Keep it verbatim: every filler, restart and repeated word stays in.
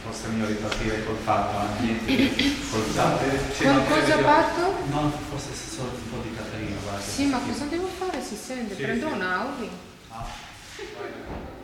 forse è meglio ripartire col fatto anche col fatto. Con cosa ho fatto? No, forse è solo un po' di Caterina, guarda. Sì, ma cosa devo fare? Si sente? Sì, Prendo sì. un Audi. Ah, vai.